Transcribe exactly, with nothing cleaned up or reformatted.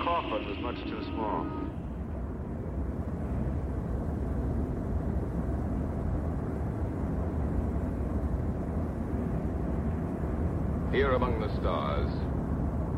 coffin was much too small. Here among the stars,